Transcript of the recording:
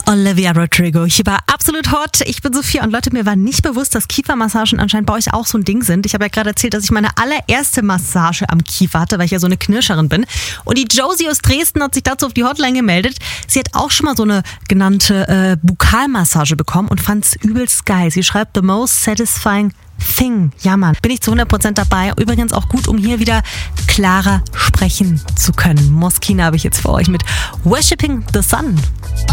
Olivia Rodrigo. Hier war Absolut Hot. Ich bin Sophia und Leute, mir war nicht bewusst, dass Kiefermassagen anscheinend bei euch auch so ein Ding sind. Ich habe ja gerade erzählt, dass ich meine allererste Massage am Kiefer hatte, weil ich ja so eine Knirscherin bin. Und die Josie aus Dresden hat sich dazu auf die Hotline gemeldet. Sie hat auch schon mal so eine genannte Bukalmassage bekommen und fand es übelst geil. Sie schreibt, the most satisfying thing. Ja, Mann. Bin ich zu 100% dabei. Übrigens auch gut, um hier wieder klarer sprechen zu können. Moskina habe ich jetzt für euch mit Worshipping the Sun.